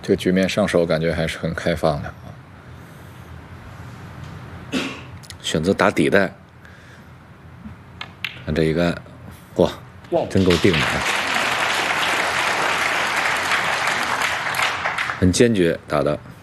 这个局面上手感觉还是很开放的。选择打底带，看这一杆，哇，真够定的啊！很坚决打的。